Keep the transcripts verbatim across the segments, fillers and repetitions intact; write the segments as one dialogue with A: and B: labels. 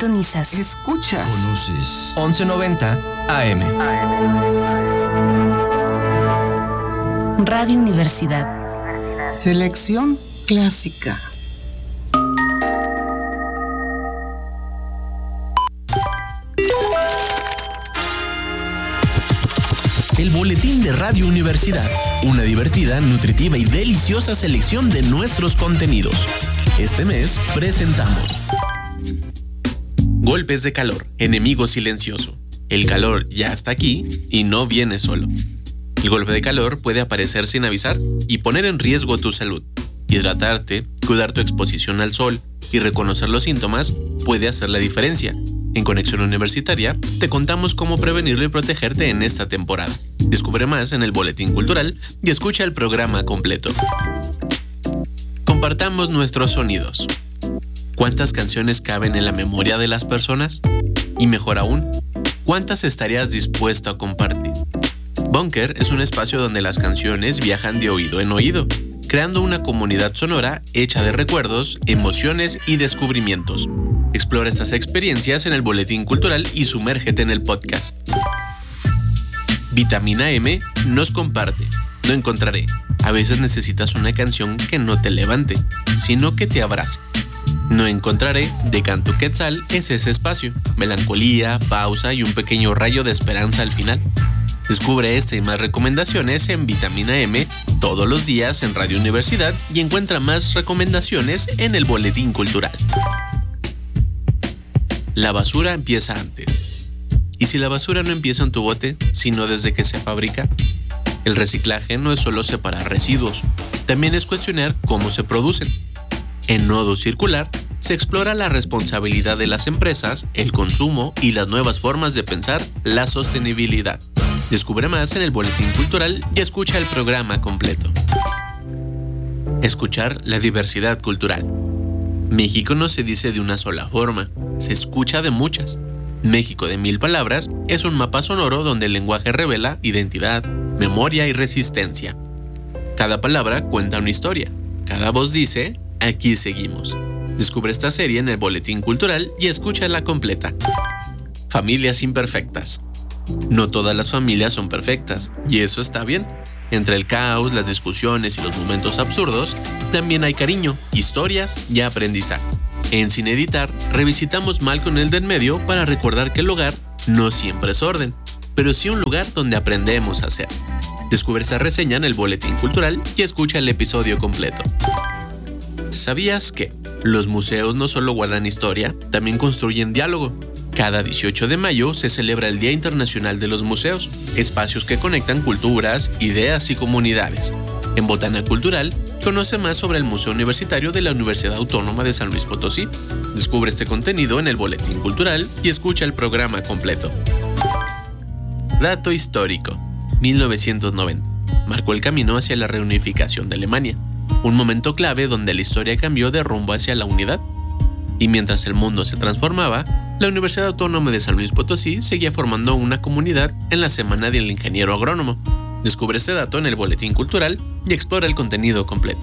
A: Sintonizas.
B: Escuchas.
C: Conoces.
D: once noventa A M.
A: Radio Universidad.
B: Selección clásica.
C: El boletín de Radio Universidad. Una divertida, nutritiva y deliciosa selección de nuestros contenidos. Este mes presentamos golpes de calor, enemigo silencioso. El calor ya está aquí y no viene solo. El golpe de calor puede aparecer sin avisar y poner en riesgo tu salud. Hidratarte, cuidar tu exposición al sol y reconocer los síntomas puede hacer la diferencia. En Conexión Universitaria te contamos cómo prevenirlo y protegerte en esta temporada. Descubre más en el Boletín Cultural y escucha el programa completo. Compartamos nuestros sonidos. ¿Cuántas canciones caben en la memoria de las personas? Y mejor aún, ¿cuántas estarías dispuesto a compartir? Bunker es un espacio donde las canciones viajan de oído en oído, creando una comunidad sonora hecha de recuerdos, emociones y descubrimientos. Explora estas experiencias en el Boletín Cultural y sumérgete en el podcast. Vitamina M nos comparte. No encontraré. A veces necesitas una canción que no te levante, sino que te abrace. No encontraré de Canto Quetzal es ese espacio. Melancolía, pausa y un pequeño rayo de esperanza al final. Descubre esta y más recomendaciones en Vitamina M todos los días en Radio Universidad y encuentra más recomendaciones en el Boletín Cultural. La basura empieza antes. ¿Y si la basura no empieza en tu bote, sino desde que se fabrica? El reciclaje no es solo separar residuos, también es cuestionar cómo se producen. En Nodo Circular se explora la responsabilidad de las empresas, el consumo y las nuevas formas de pensar la sostenibilidad. Descubre más en el Boletín Cultural y escucha el programa completo. Escuchar la diversidad cultural. México no se dice de una sola forma, se escucha de muchas. México de mil palabras es un mapa sonoro donde el lenguaje revela identidad, memoria y resistencia. Cada palabra cuenta una historia, cada voz dice, aquí seguimos. Descubre esta serie en el Boletín Cultural y escúchala completa. Familias imperfectas. No todas las familias son perfectas, y eso está bien. Entre el caos, las discusiones y los momentos absurdos, también hay cariño, historias y aprendizaje. En Sin Editar, revisitamos Malcolm el del medio para recordar que el hogar no siempre es orden, pero sí un lugar donde aprendemos a ser. Descubre esta reseña en el Boletín Cultural y escucha el episodio completo. ¿Sabías que los museos no solo guardan historia, también construyen diálogo? Cada dieciocho de mayo se celebra el Día Internacional de los Museos, espacios que conectan culturas, ideas y comunidades. En Botana Cultural, conoce más sobre el Museo Universitario de la Universidad Autónoma de San Luis Potosí. Descubre este contenido en el Boletín Cultural y escucha el programa completo. Dato histórico. mil novecientos noventa. Marcó el camino hacia la reunificación de Alemania, un momento clave donde la historia cambió de rumbo hacia la unidad. Y mientras el mundo se transformaba, la Universidad Autónoma de San Luis Potosí seguía formando una comunidad en la Semana del Ingeniero Agrónomo. Descubre este dato en el Boletín Cultural y explora el contenido completo.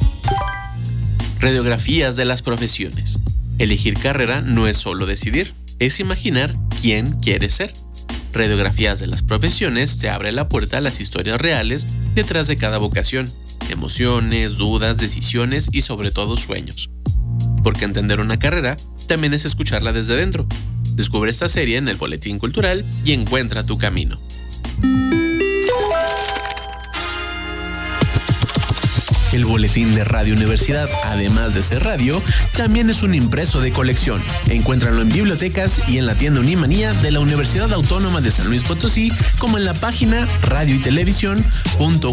C: Radiografías de las profesiones. Elegir carrera no es solo decidir, es imaginar quién quieres ser. Radiografías de las profesiones te abre la puerta a las historias reales detrás de cada vocación, emociones, dudas, decisiones y sobre todo sueños. Porque entender una carrera también es escucharla desde dentro. Descubre esta serie en el Boletín Cultural y encuentra tu camino. El Boletín de Radio Universidad, además de ser radio, también es un impreso de colección. Encuéntralo en bibliotecas y en la tienda Unimanía de la Universidad Autónoma de San Luis Potosí, como en la página radio y televisión punto